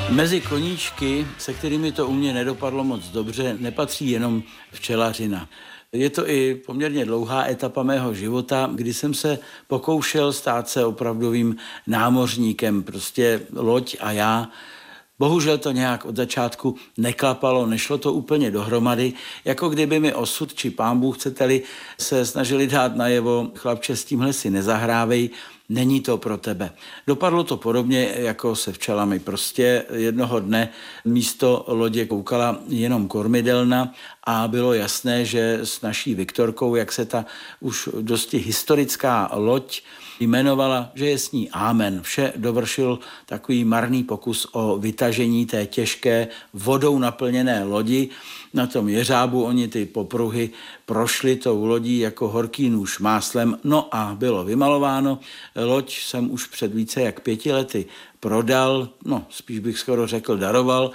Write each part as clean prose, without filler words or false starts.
Mezi koníčky, se kterými to u mě nedopadlo moc dobře, nepatří jenom včelařina. Je to i poměrně dlouhá etapa mého života, kdy jsem se pokoušel stát se opravdovým námořníkem, prostě loď a já. Bohužel to nějak od začátku neklapalo, nešlo to úplně dohromady, jako kdyby mi osud či pán Bůh, chcete-li, se snažili dát najevo: chlapče, s tímhle si nezahrávej, není to pro tebe. Dopadlo to podobně jako se včelami. Prostě jednoho dne místo lodě koukala jenom kormidelna a bylo jasné, že s naší Viktorkou, jak se ta už dosti historická loď jmenovala, že je s ní Amen. Vše dovršil takový marný pokus o vytažení té těžké vodou naplněné lodi. Na tom jeřábu oni ty popruhy prošli tou lodí jako horký nůž máslem, no a bylo vymalováno. Loď jsem už před více jak 5 lety prodal, spíš bych skoro řekl daroval,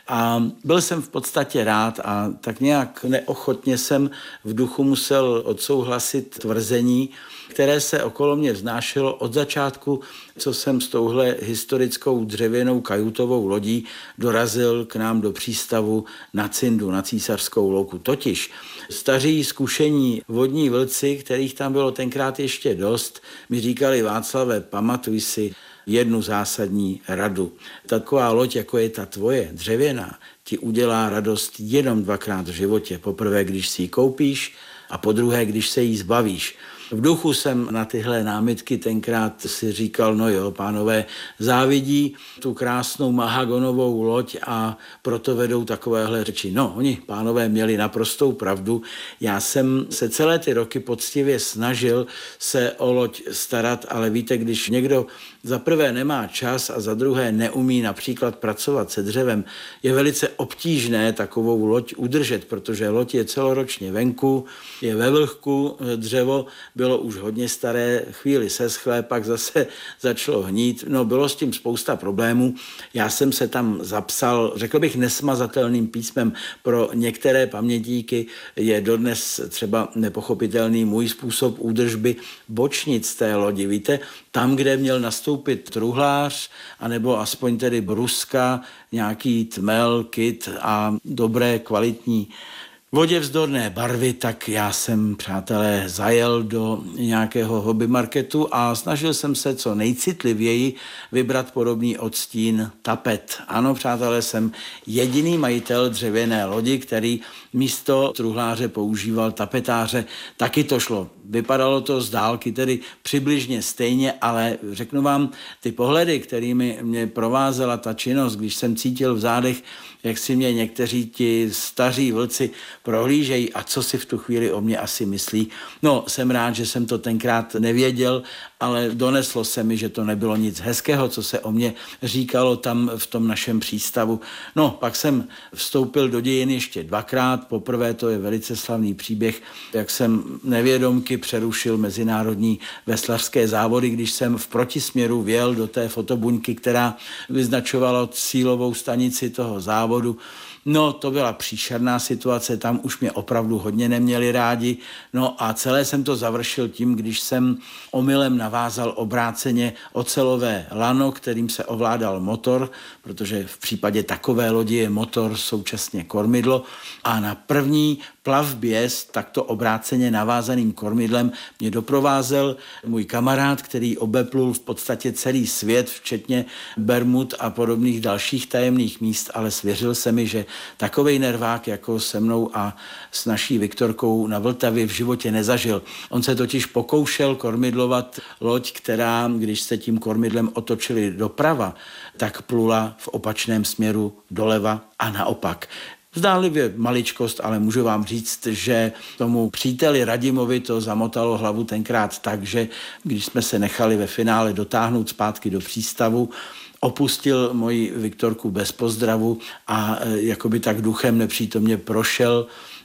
a byl jsem v podstatě rád a tak nějak neochotně jsem v duchu musel odsouhlasit tvrzení, které se okolo mě vznášelo od začátku, co jsem s touhle historickou dřevěnou kajutovou lodí dorazil k nám do přístavu na Cindu, na Císařskou louku. Totiž staří zkušení vodní vlci, kterých tam bylo tenkrát ještě dost, mi říkali: Václave, pamatuj si jednu zásadní radu. Taková loď, jako je ta tvoje, dřevěná, ti udělá radost jenom 2krát v životě. Poprvé, když si ji koupíš, a podruhé, když se jí zbavíš. V duchu jsem na tyhle námitky tenkrát si říkal: no jo, pánové závidí tu krásnou mahagonovou loď a proto vedou takovéhle řeči. No, oni, pánové, měli naprostou pravdu. Já jsem se celé ty roky poctivě snažil se o loď starat, ale víte, když někdo za prvé nemá čas a za druhé neumí například pracovat se dřevem, je velice obtížné takovou loď udržet, protože loď je celoročně venku, je ve vlhku, dřevo bylo už hodně staré, chvíli seschlé, pak zase začalo hnít. No, bylo s tím spousta problémů. Já jsem se tam zapsal, řekl bych, nesmazatelným písmem. Pro některé pamětníky je dodnes třeba nepochopitelný můj způsob údržby bočnic té lodi. Víte, tam, kde měl nastoupit truhlář, anebo aspoň tedy bruska, nějaký tmel, kit a dobré kvalitní voděvzdorné barvy, tak já jsem, přátelé, zajel do nějakého hobby marketu a snažil jsem se co nejcitlivěji vybrat podobný odstín tapet. Ano, přátelé, jsem jediný majitel dřevěné lodi, který místo truhláře používal tapetáře. Taky to šlo. Vypadalo to z dálky tedy přibližně stejně, ale řeknu vám, ty pohledy, kterými mě provázela ta činnost, když jsem cítil v zádech, jak si mě někteří ti staří vlci prohlížejí a co si v tu chvíli o mě asi myslí. No, jsem rád, že jsem to tenkrát nevěděl, ale doneslo se mi, že to nebylo nic hezkého, co se o mě říkalo tam v tom našem přístavu. No, pak jsem vstoupil do dějin ještě 2krát. Poprvé, to je velice slavný příběh, jak jsem nevědomky přerušil mezinárodní veslařské závody, když jsem v protisměru vjel do té fotobuňky, která vyznačovala cílovou stanici toho závodu. No, to byla příšerná situace, tam už mě opravdu hodně neměli rádi. No a celé jsem to završil tím, když jsem omylem navázal obráceně ocelové lano, kterým se ovládal motor, protože v případě takové lodi je motor současně kormidlo, a na první plavbě s takto obráceně navázaným kormidlem mě doprovázel můj kamarád, který obeplul v podstatě celý svět, včetně Bermud a podobných dalších tajemných míst, ale svěřil se mi, že takovej nervák jako se mnou a s naší Viktorkou na Vltavě v životě nezažil. On se totiž pokoušel kormidlovat loď, která, když se tím kormidlem otočili doprava, tak plula v opačném směru doleva a naopak. Zdánlivě maličkost, ale můžu vám říct, že tomu příteli Radimovi to zamotalo hlavu tenkrát tak, že když jsme se nechali ve finále dotáhnout zpátky do přístavu, opustil moji Viktorku bez pozdravu a jakoby tak duchem nepřítomně prošel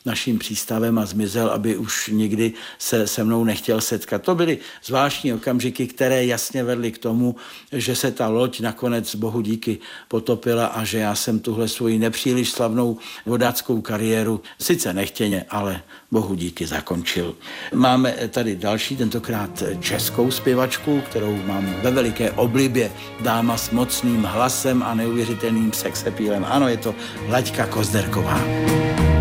naším přístavem a zmizel, aby už nikdy se mnou nechtěl setkat. To byly zvláštní okamžiky, které jasně vedly k tomu, že se ta loď nakonec bohu díky potopila a že já jsem tuhle svoji nepříliš slavnou vodáckou kariéru sice nechtěně, ale bohu díky zakončil. Máme tady další, tentokrát českou zpěvačku, kterou mám ve veliké oblibě. Dáma s mocným hlasem a neuvěřitelným sexappealem. Ano, je to Laďka Kozderková.